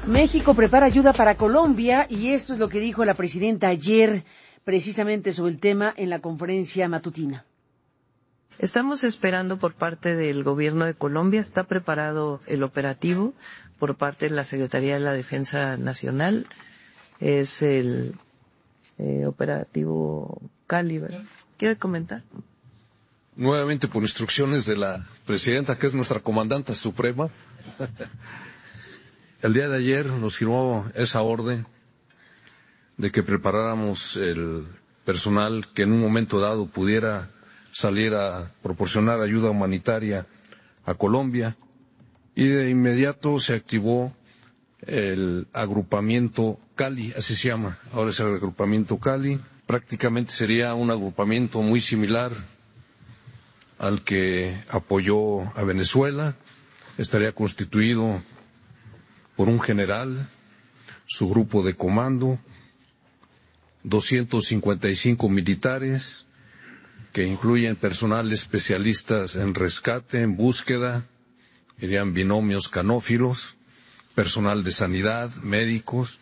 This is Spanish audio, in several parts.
México prepara ayuda para Colombia y esto es lo que dijo la presidenta ayer precisamente sobre el tema en la conferencia matutina. Estamos esperando por parte del gobierno de Colombia, está preparado el operativo por parte de la Secretaría de la Defensa Nacional, es el operativo Cali, ¿verdad? ¿Quiere comentar? Nuevamente por instrucciones de la presidenta, que es nuestra comandante suprema. El día de ayer nos firmó esa orden de que preparáramos el personal que en un momento dado pudiera salir a proporcionar ayuda humanitaria a Colombia, y de inmediato se activó el agrupamiento Cali, así se llama, ahora es el agrupamiento Cali. Prácticamente sería un agrupamiento muy similar al que apoyó a Venezuela. Estaría constituido por un general, su grupo de comando, 255 militares, que incluyen personal especialistas en rescate, en búsqueda, irían binomios canófilos, personal de sanidad, médicos.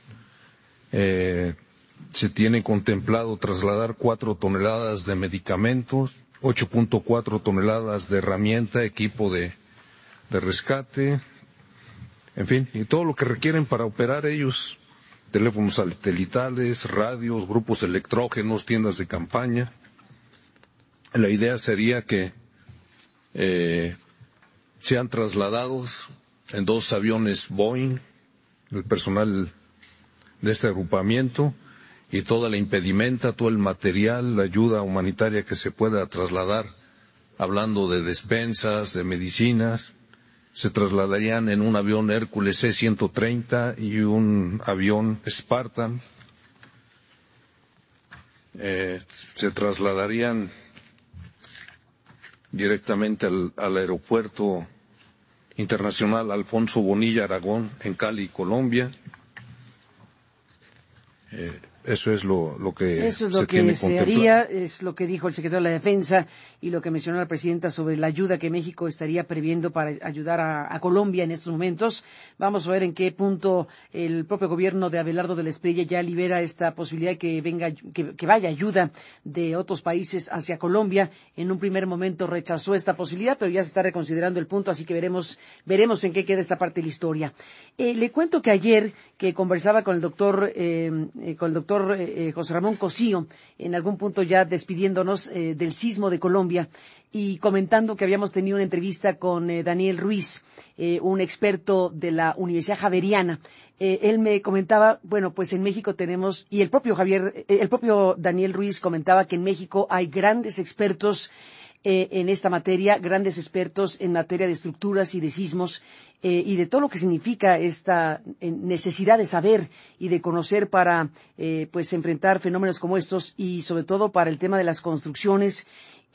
Se tiene contemplado trasladar 4 toneladas de medicamentos, 8.4 toneladas de herramienta, equipo de rescate, en fin, y todo lo que requieren para operar ellos, teléfonos satelitales, radios, grupos electrógenos, tiendas de campaña. La idea sería que sean trasladados en 2 aviones Boeing, el personal de este agrupamiento, y toda la impedimenta, todo el material, la ayuda humanitaria que se pueda trasladar, hablando de despensas, de medicinas, se trasladarían en un avión Hércules C-130 y un avión Spartan. Se trasladarían directamente al aeropuerto internacional Alfonso Bonilla Aragón en Cali, Colombia. Eso es lo que se haría, es lo que dijo el secretario de la Defensa y lo que mencionó la presidenta sobre la ayuda que México estaría previendo para ayudar a Colombia en estos momentos. Vamos a ver en qué punto el propio gobierno de Abelardo de la Espriella ya libera esta posibilidad de que vaya ayuda de otros países hacia Colombia. En un primer momento rechazó esta posibilidad, pero ya se está reconsiderando el punto, así que veremos en qué queda esta parte de la historia. Le cuento que ayer que conversaba con el doctor José Ramón Cosío, en algún punto ya despidiéndonos del sismo de Colombia y comentando que habíamos tenido una entrevista con Daniel Ruiz, un experto de la Universidad Javeriana. Él me comentaba, bueno, pues en México tenemos, y el propio Daniel Ruiz comentaba que en México hay grandes expertos en esta materia, grandes expertos en materia de estructuras y de sismos y de todo lo que significa esta necesidad de saber y de conocer para pues enfrentar fenómenos como estos y sobre todo para el tema de las construcciones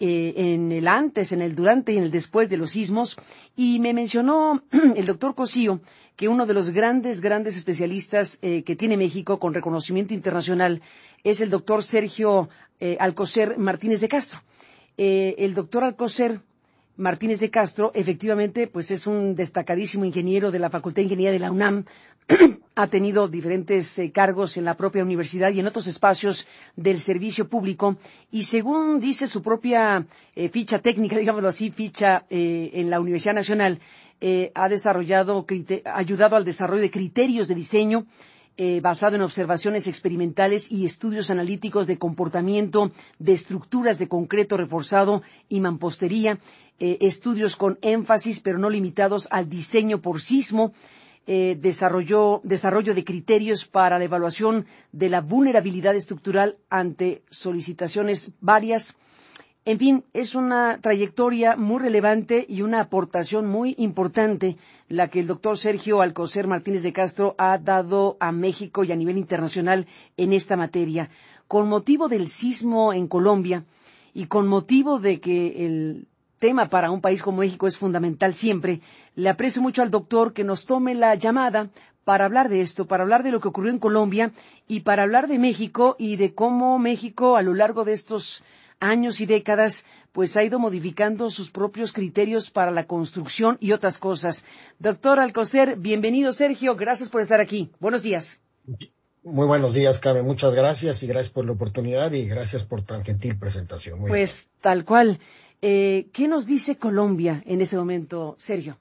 en el antes, en el durante y en el después de los sismos. Y me mencionó el doctor Cosío que uno de los grandes especialistas que tiene México con reconocimiento internacional es el doctor Sergio Alcocer Martínez de Castro. El doctor Alcocer Martínez de Castro, efectivamente, pues es un destacadísimo ingeniero de la Facultad de Ingeniería de la UNAM. Ha tenido diferentes cargos en la propia universidad y en otros espacios del servicio público. Y según dice su propia ficha técnica, digámoslo así, en la Universidad Nacional, ha ayudado al desarrollo de criterios de diseño basado en observaciones experimentales y estudios analíticos de comportamiento de estructuras de concreto reforzado y mampostería, estudios con énfasis pero no limitados al diseño por sismo, desarrollo de criterios para la evaluación de la vulnerabilidad estructural ante solicitaciones varias. En fin, es una trayectoria muy relevante y una aportación muy importante la que el doctor Sergio Alcocer Martínez de Castro ha dado a México y a nivel internacional en esta materia. Con motivo del sismo en Colombia y con motivo de que el tema para un país como México es fundamental siempre, le aprecio mucho al doctor que nos tome la llamada para hablar de esto, para hablar de lo que ocurrió en Colombia y para hablar de México y de cómo México a lo largo de estos años y décadas, pues ha ido modificando sus propios criterios para la construcción y otras cosas. Doctor Alcocer, bienvenido. Sergio, gracias por estar aquí. Buenos días. Muy buenos días, Carmen. Muchas gracias y gracias por la oportunidad y gracias por tan gentil presentación. Muy pues bien. Tal cual. ¿Qué nos dice Colombia en este momento, Sergio?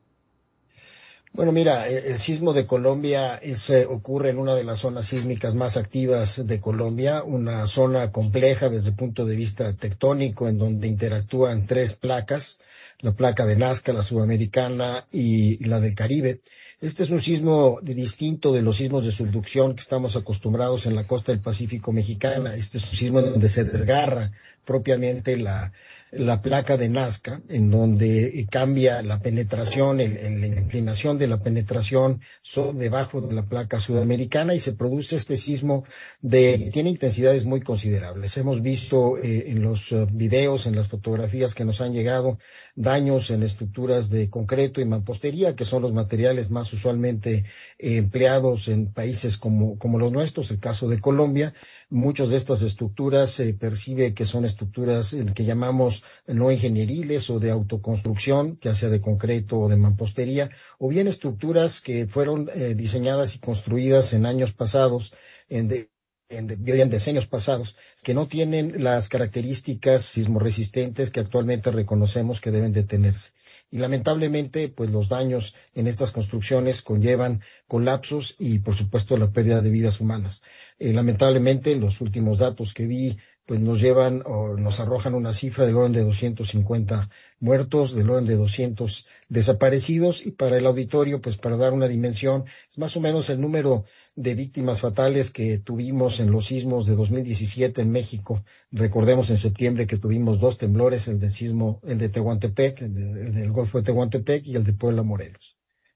Bueno, mira, el sismo de Colombia ocurre en una de las zonas sísmicas más activas de Colombia, una zona compleja desde el punto de vista tectónico, en donde interactúan tres placas, la placa de Nazca, la sudamericana y la del Caribe. Este es un sismo distinto de los sismos de subducción que estamos acostumbrados en la costa del Pacífico mexicana. Este es un sismo donde se desgarra propiamente la placa de Nazca, en donde cambia la penetración, la inclinación de la penetración debajo de la placa sudamericana y se produce este sismo tiene intensidades muy considerables. Hemos visto en los videos, en las fotografías que nos han llegado, daños en estructuras de concreto y mampostería, que son los materiales más usualmente empleados en países como los nuestros, el caso de Colombia. Muchas de estas estructuras se percibe que son estructuras que llamamos no ingenieriles o de autoconstrucción, ya sea de concreto o de mampostería, o bien estructuras que fueron diseñadas y construidas en años pasados, en decenios pasados, que no tienen las características sismorresistentes que actualmente reconocemos que deben de tenerse. Y lamentablemente, pues los daños en estas construcciones conllevan colapsos y, por supuesto, la pérdida de vidas humanas. Lamentablemente, los últimos datos que vi pues nos arrojan una cifra del orden de 250 muertos, del orden de 200 desaparecidos, y para el auditorio, pues para dar una dimensión, es más o menos el número de víctimas fatales que tuvimos en los sismos de 2017 en México. Recordemos en septiembre que tuvimos 2 temblores, el de Tehuantepec, el del Golfo de Tehuantepec y el de Puebla, Morelos.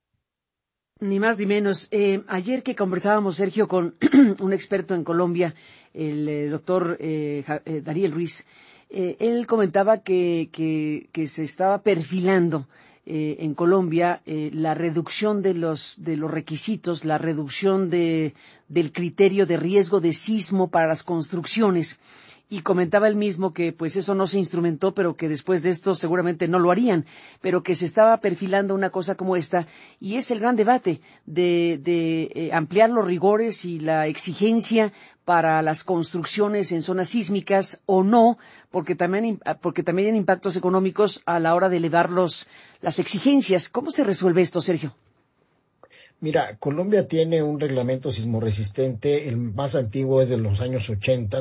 Ni más ni menos. Ayer que conversábamos, Sergio, con un experto en Colombia, el doctor Dariel Ruiz, él comentaba que se estaba perfilando en Colombia la reducción de los requisitos, la reducción del criterio de riesgo de sismo para las construcciones. Y comentaba él mismo que pues eso no se instrumentó, pero que después de esto seguramente no lo harían, pero que se estaba perfilando una cosa como esta, y es el gran debate de ampliar los rigores y la exigencia para las construcciones en zonas sísmicas o no, porque también hay impactos económicos a la hora de elevar las exigencias. ¿Cómo se resuelve esto, Sergio? Mira, Colombia tiene un reglamento sismorresistente, el más antiguo es de los años 80,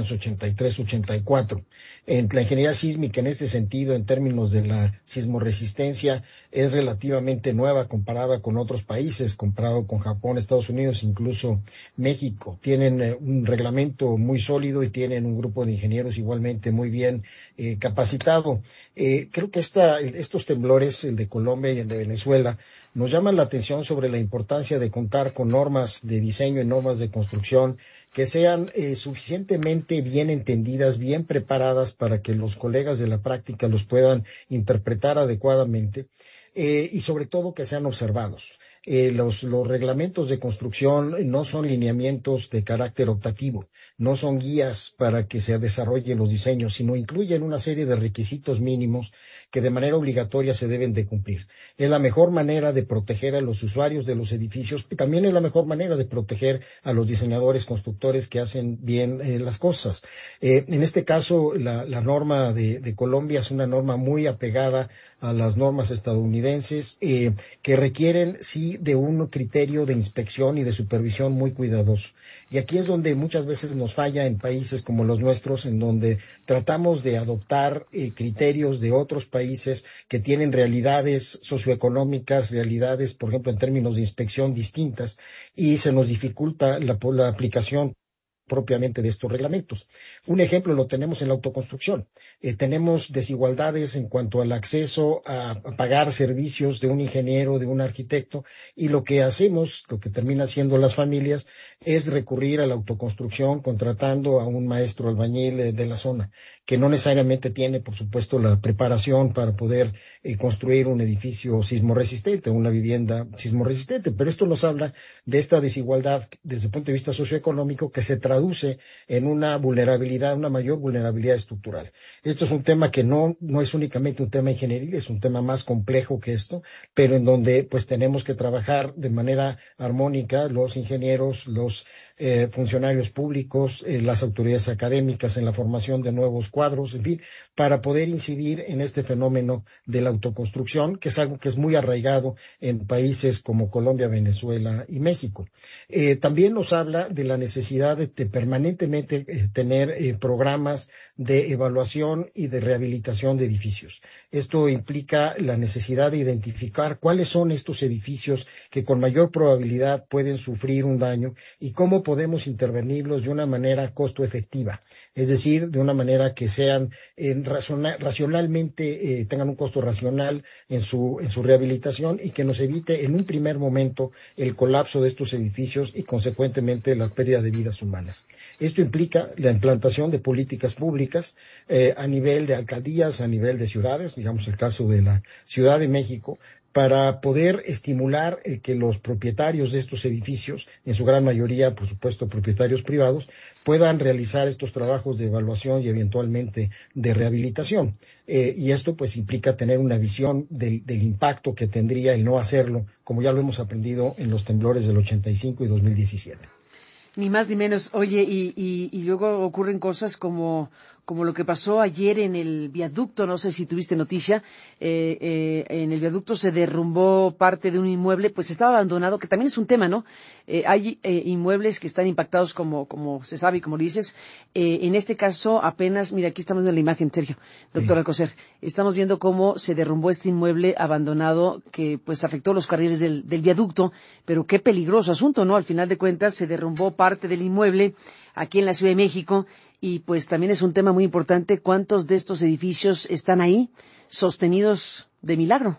1983-84. La ingeniería sísmica en este sentido, en términos de la sismorresistencia, es relativamente nueva comparada con otros países, comparado con Japón, Estados Unidos, incluso México. Tienen un reglamento muy sólido y tienen un grupo de ingenieros igualmente muy bien capacitado. Creo que estos temblores, el de Colombia y el de Venezuela, nos llaman la atención sobre la importancia de contar con normas de diseño y normas de construcción que sean suficientemente bien entendidas, bien preparadas para que los colegas de la práctica los puedan interpretar adecuadamente y sobre todo que sean observados. Los reglamentos de construcción no son lineamientos de carácter optativo, no son guías para que se desarrollen los diseños, sino incluyen una serie de requisitos mínimos que de manera obligatoria se deben de cumplir. Es la mejor manera de proteger a los usuarios de los edificios y también es la mejor manera de proteger a los diseñadores, constructores que hacen bien las cosas. En este caso, la norma de Colombia es una norma muy apegada a las normas estadounidenses que requieren, sí, de un criterio de inspección y de supervisión muy cuidadoso. Y aquí es donde muchas veces nos falla en países como los nuestros, en donde tratamos de adoptar criterios de otros países que tienen realidades socioeconómicas, realidades, por ejemplo, en términos de inspección distintas, y se nos dificulta la aplicación propiamente de estos reglamentos. Un ejemplo lo tenemos en la autoconstrucción. Tenemos desigualdades en cuanto al acceso a pagar servicios de un ingeniero, de un arquitecto, y lo que hacemos, lo que termina haciendo las familias, es recurrir a la autoconstrucción contratando a un maestro albañil de la zona, que no necesariamente tiene, por supuesto, la preparación para poder construir un edificio sismorresistente, una vivienda sismorresistente. Pero esto nos habla de esta desigualdad desde el punto de vista socioeconómico que se traduce traduce en una mayor vulnerabilidad estructural. Esto es un tema que no es únicamente un tema ingenieril, es un tema más complejo que esto, pero en donde pues tenemos que trabajar de manera armónica los ingenieros, los funcionarios públicos, las autoridades académicas en la formación de nuevos cuadros, en fin, para poder incidir en este fenómeno de la autoconstrucción, que es algo que es muy arraigado en países como Colombia, Venezuela y México. También nos habla de la necesidad de permanentemente tener programas de evaluación y de rehabilitación de edificios. Esto implica la necesidad de identificar cuáles son estos edificios que con mayor probabilidad pueden sufrir un daño y cómo podemos intervenirlos de una manera costo efectiva, es decir, de una manera que sean racionalmente, tengan un costo racional en su rehabilitación y que nos evite en un primer momento el colapso de estos edificios y consecuentemente la pérdida de vidas humanas. Esto implica la implantación de políticas públicas a nivel de alcaldías, a nivel de ciudades, digamos el caso de la Ciudad de México, para poder estimular que los propietarios de estos edificios, en su gran mayoría, por supuesto, propietarios privados, puedan realizar estos trabajos de evaluación y eventualmente de rehabilitación. Y esto pues implica tener una visión del impacto que tendría el no hacerlo, como ya lo hemos aprendido en los temblores del 85 y 2017. Ni más ni menos. Oye, y luego ocurren cosas como lo que pasó ayer en el viaducto, no sé si tuviste noticia, en el viaducto se derrumbó parte de un inmueble, pues estaba abandonado, que también es un tema, ¿no? Hay inmuebles que están impactados como se sabe y como dices. En este caso apenas, mira, aquí estamos viendo la imagen, Sergio, doctor Alcocer, estamos viendo cómo se derrumbó este inmueble abandonado que pues afectó los carriles del viaducto, pero qué peligroso asunto, ¿no? Al final de cuentas se derrumbó parte del inmueble aquí en la Ciudad de México. Y pues también es un tema muy importante, ¿cuántos de estos edificios están ahí sostenidos de milagro?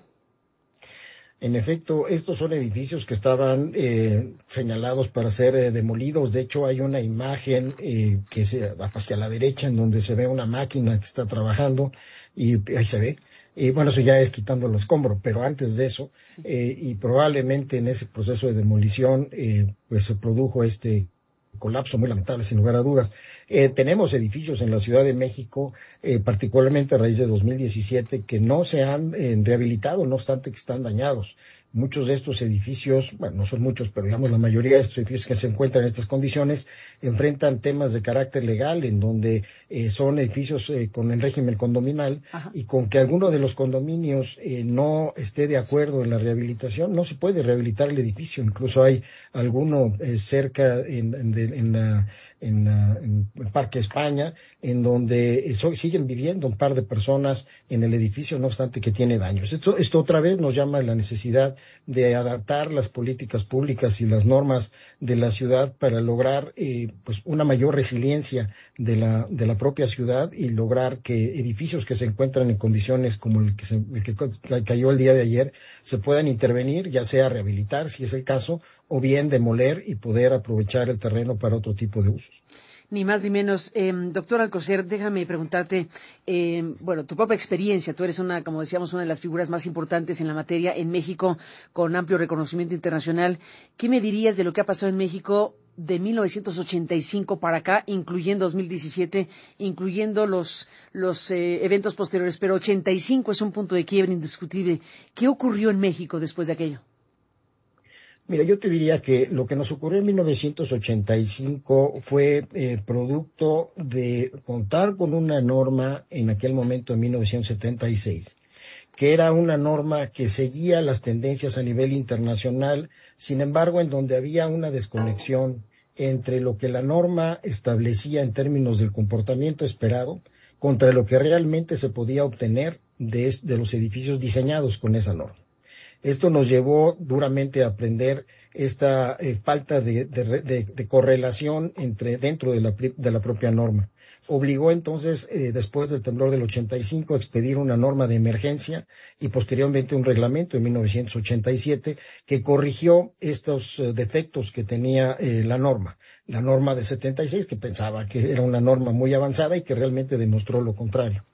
En efecto, estos son edificios que estaban señalados para ser demolidos. De hecho, hay una imagen que se hacia la derecha en donde se ve una máquina que está trabajando y ahí se ve. Bueno, eso ya es quitando el escombro, pero antes de eso, y probablemente en ese proceso de demolición, pues se produjo este colapso muy lamentable, sin lugar a dudas. Tenemos edificios en la Ciudad de México, particularmente a raíz de 2017, que no se han rehabilitado, no obstante que están dañados. Muchos de estos edificios, bueno, no son muchos, pero digamos la mayoría de estos edificios que se encuentran en estas condiciones enfrentan temas de carácter legal, en donde son edificios con el régimen condominal. Ajá. Y con que alguno de los condominios no esté de acuerdo en la rehabilitación, no se puede rehabilitar el edificio. Incluso hay alguno cerca en el Parque España, en donde siguen viviendo un par de personas en el edificio, no obstante que tiene daños. Esto otra vez nos llama a la necesidad de adaptar las políticas públicas y las normas de la ciudad para lograr pues una mayor resiliencia de la propia ciudad y lograr que edificios que se encuentran en condiciones como el que cayó el día de ayer se puedan intervenir, ya sea rehabilitar si es el caso, o bien demoler y poder aprovechar el terreno para otro tipo de usos. Ni más ni menos. Doctor Alcocer, déjame preguntarte, bueno, tu propia experiencia, tú eres como decíamos, una de las figuras más importantes en la materia en México, con amplio reconocimiento internacional. ¿Qué me dirías de lo que ha pasado en México de 1985 para acá, incluyendo 2017, incluyendo los eventos posteriores, pero 85 es un punto de quiebre indiscutible? ¿Qué ocurrió en México después de aquello? Mira, yo te diría que lo que nos ocurrió en 1985 fue producto de contar con una norma en aquel momento, en 1976, que era una norma que seguía las tendencias a nivel internacional, sin embargo, en donde había una desconexión entre lo que la norma establecía en términos del comportamiento esperado contra lo que realmente se podía obtener de los edificios diseñados con esa norma. Esto nos llevó duramente a aprender esta falta de correlación dentro de la propia norma. Obligó entonces, después del temblor del 85, a expedir una norma de emergencia y posteriormente un reglamento en 1987 que corrigió estos defectos que tenía la norma. La norma de 76, que pensaba que era una norma muy avanzada y que realmente demostró lo contrario.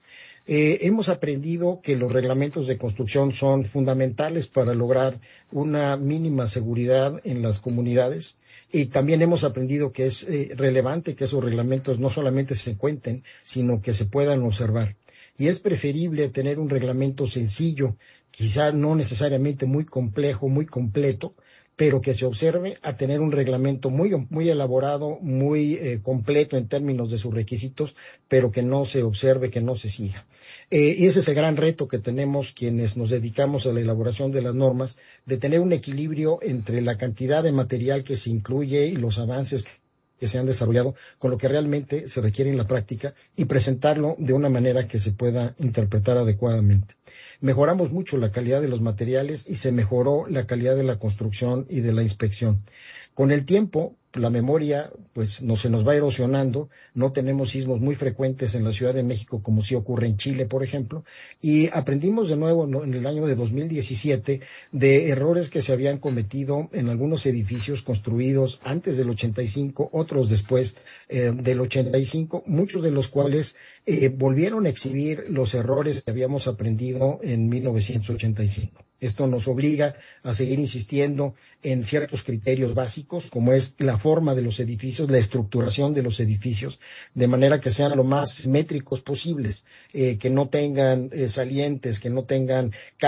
Hemos aprendido que los reglamentos de construcción son fundamentales para lograr una mínima seguridad en las comunidades. Y también hemos aprendido que es relevante que esos reglamentos no solamente se cuenten, sino que se puedan observar. Y es preferible tener un reglamento sencillo, quizá no necesariamente muy complejo, muy completo, pero que se observe, a tener un reglamento muy elaborado, muy completo en términos de sus requisitos, pero que no se observe, que no se siga. Y ese es el gran reto que tenemos quienes nos dedicamos a la elaboración de las normas, de tener un equilibrio entre la cantidad de material que se incluye y los avances que se han desarrollado con lo que realmente se requiere en la práctica y presentarlo de una manera que se pueda interpretar adecuadamente. Mejoramos mucho la calidad de los materiales y se mejoró la calidad de la construcción y de la inspección. Con el tiempo, la memoria pues no se nos va erosionando, no tenemos sismos muy frecuentes en la Ciudad de México como sí ocurre en Chile, por ejemplo, y aprendimos de nuevo en el año de 2017 de errores que se habían cometido en algunos edificios construidos antes del 85, otros después del 85, muchos de los cuales volvieron a exhibir los errores que habíamos aprendido en 1985. Esto nos obliga a seguir insistiendo en ciertos criterios básicos, como es la forma de los edificios, la estructuración de los edificios, de manera que sean lo más simétricos posibles, que no tengan salientes, que no tengan